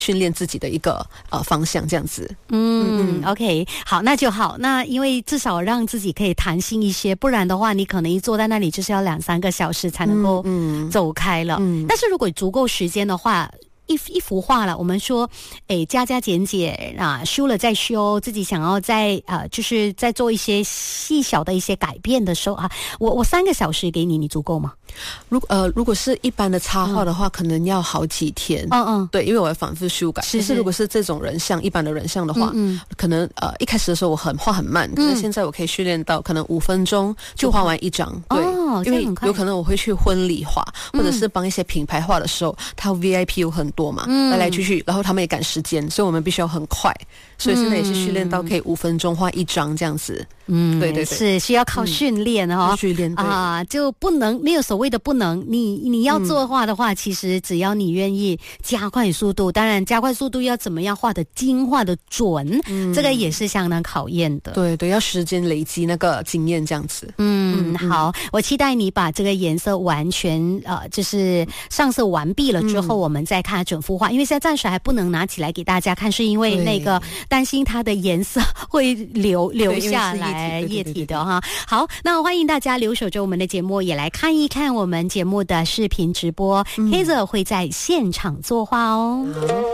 训练自己的一个方向这样子。 OK， 好，那就好。那因为至少让自己可以弹性一些，不然的话，你可能一坐在那里就是要2-3个小时才能够走开了。但是如果足够时间的话，一幅画了，我们说，加减减啊，修了再修，自己想要再就是再做一些细小的一些改变的时候啊，我3个小时给你，你足够吗？ 如果是一般的插画的话，可能要好几天。对，因为我要反复修改。可是如果是这种人像一般的人像的话，可能一开始的时候我画很慢，可是现在我可以训练到可能5分钟就画完一张。对，因为有可能我会去婚礼画，或者是帮一些品牌画的时候，他 VIP 有很多嘛，来来去去，然后他们也赶时间，所以我们必须要很快。所以现在也是训练到可以5分钟画一张这样子。对对对， 是需要靠训练训练就不能没有所谓的不能，你要做画的话，其实只要你愿意加快速度，当然加快速度要怎么样画的精画的准，这个也是相当考验的。 对对，要时间累积那个经验这样子。 好，我期待你把这个颜色完全就是上色完毕了之后，我们再看整幅画，因为现在暂时还不能拿起来给大家看，是因为那个担心它的颜色会流下来液体的哈。好，那欢迎大家留守着我们的节目，也来看一看我们节目的视频直播，Hazel 会在现场作画哦。